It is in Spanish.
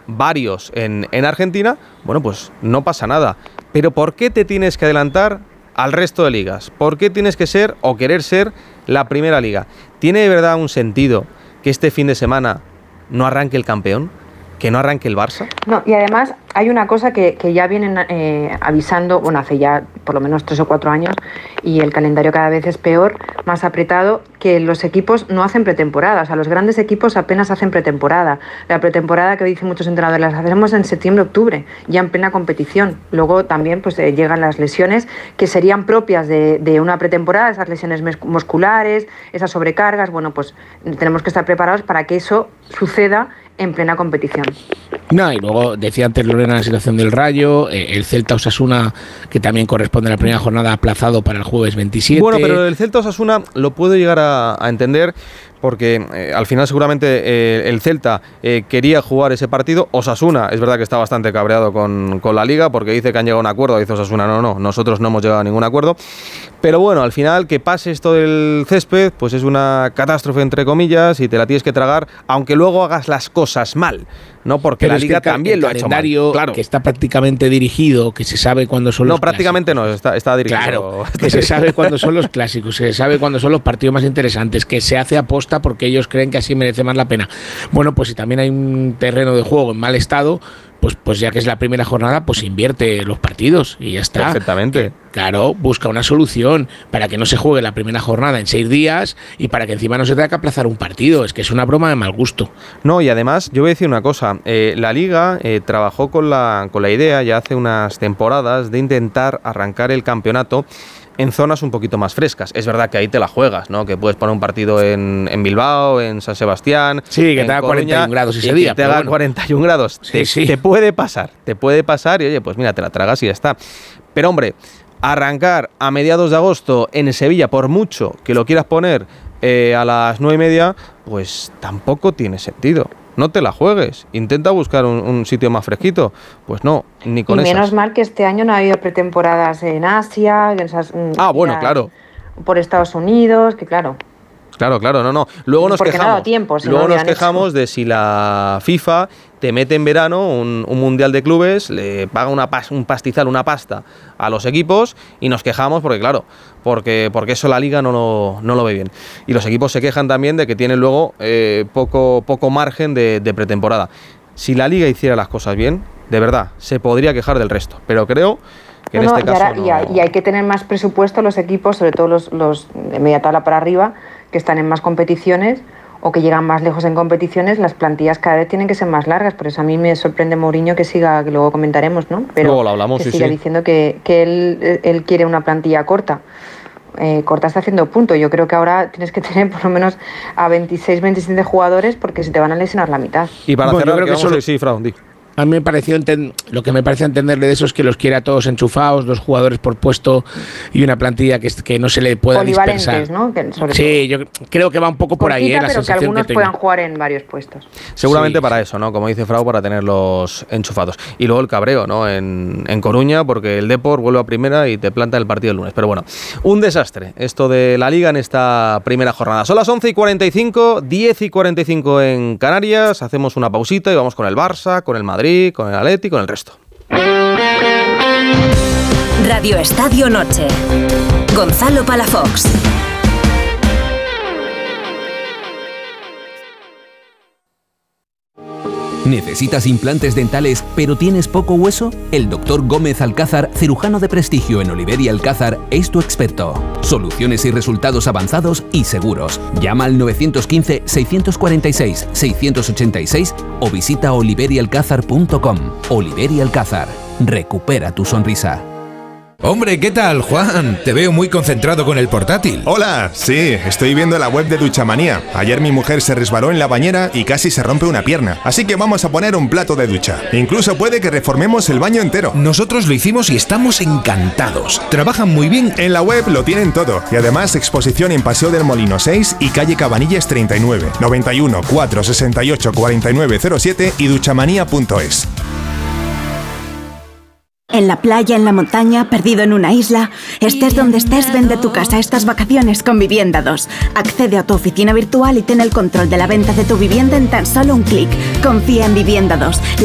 varios en Argentina, bueno, pues no pasa nada. Pero ¿por qué te tienes que adelantar al resto de ligas? ¿Por qué tienes que ser o querer ser la primera liga? ¿Tiene de verdad un sentido que este fin de semana no arranque el campeón? ¿Que no arranque el Barça? No, y además hay una cosa que ya vienen avisando, bueno, hace ya por lo menos 3 o 4 años, y el calendario cada vez es peor, más apretado, que los equipos no hacen pretemporada. O sea, los grandes equipos apenas hacen pretemporada. La pretemporada, que dicen muchos entrenadores, las hacemos en septiembre, octubre, ya en plena competición. Luego también pues llegan las lesiones que serían propias de una pretemporada, esas lesiones musculares, esas sobrecargas. Bueno, pues tenemos que estar preparados para que eso suceda en plena competición. No, y luego decía antes Lorena la situación del Rayo, el Celta Osasuna, que también corresponde a la primera jornada, aplazado para el jueves 27. Bueno, pero el Celta Osasuna lo puedo llegar a entender, porque al final seguramente el Celta quería jugar ese partido. Osasuna es verdad que está bastante cabreado con la Liga, porque dice que han llegado a un acuerdo. Dice Osasuna, no, nosotros no hemos llegado a ningún acuerdo. Pero bueno, al final que pase esto del césped, pues es una catástrofe entre comillas, y te la tienes que tragar, aunque luego hagas las cosas mal, ¿no? Porque la Liga también lo ha hecho mal. Claro, que está prácticamente dirigido, que se sabe cuándo son los prácticamente clásicos. No, está dirigido. Claro, que se sabe cuándo son los clásicos, se sabe cuándo son los partidos más interesantes, que se hace aposta porque ellos creen que así merece más la pena. Bueno, pues si también hay un terreno de juego en mal estado, pues ya que es la primera jornada, pues invierte los partidos y ya está. Perfectamente. Claro, busca una solución para que no se juegue la primera jornada en 6 días y para que encima no se tenga que aplazar un partido. Es que es una broma de mal gusto. No, y además, yo voy a decir una cosa. La Liga trabajó con la idea ya hace unas temporadas de intentar arrancar el campeonato en zonas un poquito más frescas. Es verdad que ahí te la juegas, ¿no? Que puedes poner un partido en Bilbao, en San Sebastián. Sí, que te haga 41 grados ese día. Que te haga 41 grados. Sí. Te puede pasar y oye, pues mira, te la tragas y ya está. Pero hombre, arrancar a mediados de agosto en Sevilla, por mucho que lo quieras poner a las 9:30, pues tampoco tiene sentido. No te la juegues, intenta buscar un sitio más fresquito. Pues no, ni con esas. Y menos mal que este año no ha habido pretemporadas en Asia, bueno, claro. Por Estados Unidos, que claro. Claro, no. Luego nos quejamos. No ha dado tiempo, luego nos quejamos de si la FIFA te mete en verano un mundial de clubes, le paga un pastizal, una pasta a los equipos, y nos quejamos porque eso la Liga no lo ve bien. Y los equipos se quejan también de que tienen luego poco margen de pretemporada. Si la Liga hiciera las cosas bien, de verdad, se podría quejar del resto. Pero creo que en este caso y hay que tener más presupuesto los equipos, sobre todo los de media tabla para arriba, que están en más competiciones o que llegan más lejos en competiciones. Las plantillas cada vez tienen que ser más largas. Por eso a mí me sorprende Mourinho que luego comentaremos, ¿no? Pero luego lo hablamos, que siga diciendo que él quiere una plantilla corta. Corta está haciendo punto. Yo creo que ahora tienes que tener por lo menos a 26, 27 jugadores, porque se te van a lesionar la mitad. Y para cerrar, sí, Frau, di. A mí me pareció lo que me parece entenderle de eso es que los quiere a todos enchufados, 2 jugadores por puesto y una plantilla que no se le pueda dispersar. ¿No? Sí, yo creo que va un poco por ahí, la pero que algunos puedan jugar en varios puestos. Seguramente para eso, ¿no? Como dice Frau, para tenerlos enchufados. Y luego el cabreo, ¿no? En Coruña, porque el Depor vuelve a primera y te planta el partido el lunes. Pero bueno, un desastre esto de la Liga en esta primera jornada. Son las 11:45, 10:45 en Canarias. Hacemos una pausita y vamos con el Barça, con el Madrid, con el Atleti, con el resto. Radio Estadio Noche. Gonzalo Palafox. ¿Necesitas implantes dentales pero tienes poco hueso? El Dr. Gómez Alcázar, cirujano de prestigio en Oliver y Alcázar, es tu experto. Soluciones y resultados avanzados y seguros. Llama al 915-646-686 o visita oliverialcázar.com. Oliver y Alcázar. Recupera tu sonrisa. Hombre, ¿qué tal, Juan? Te veo muy concentrado con el portátil. Hola, sí, estoy viendo la web de Duchamanía. Ayer mi mujer se resbaló en la bañera y casi se rompe una pierna. Así que vamos a poner un plato de ducha. Incluso puede que reformemos el baño entero. Nosotros lo hicimos y estamos encantados. Trabajan muy bien. En la web lo tienen todo. Y además exposición en Paseo del Molino 6 y calle Cabanillas 39. 91 468 4907 y duchamanía.es. En la playa, en la montaña, perdido en una isla, estés donde estés, vende tu casa estas vacaciones con Vivienda 2. Accede a tu oficina virtual y ten el control de la venta de tu vivienda en tan solo un clic. Confía en Vivienda 2.